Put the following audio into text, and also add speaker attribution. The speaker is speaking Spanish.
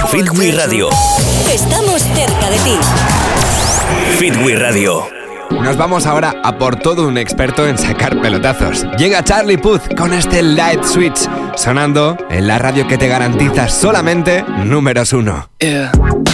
Speaker 1: Fitwi Radio.
Speaker 2: Estamos cerca de ti.
Speaker 1: Fitwi Radio.
Speaker 3: Nos vamos ahora a por todo un experto en sacar pelotazos. Llega Charlie Puth con este Light Switch, sonando en la radio que te garantiza solamente números 1.
Speaker 4: Yeah.